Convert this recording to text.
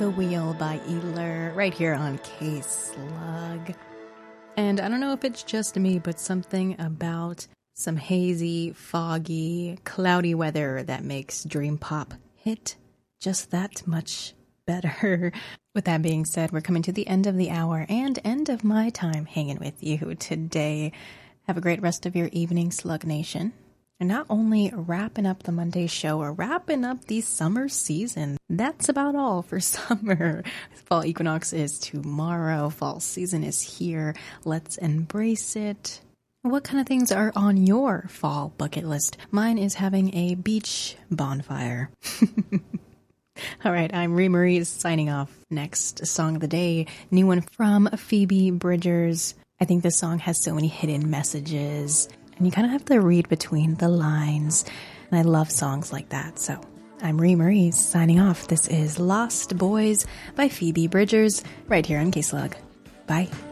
the Wheel by Eler right here on K-Slug. And I don't know if it's just me, but something about some hazy, foggy, cloudy weather that makes Dream Pop hit just that much better. With that being said, we're coming to the end of the hour and end of my time hanging with you today. Have a great rest of your evening, Slug Nation. And not only wrapping up the Monday show, we're wrapping up the summer season. That's about all for summer. Fall equinox is tomorrow. Fall season is here. Let's embrace it. What kind of things are on your fall bucket list? Mine is having a beach bonfire. All right, I'm Ree Marie signing off. Next song of the day, new one from Phoebe Bridgers. I think this song has so many hidden messages, and you kind of have to read between the lines. And I love songs like that. So I'm Ree Marie signing off. This is Lost Boys by Phoebe Bridgers right here on K-Slug. Bye.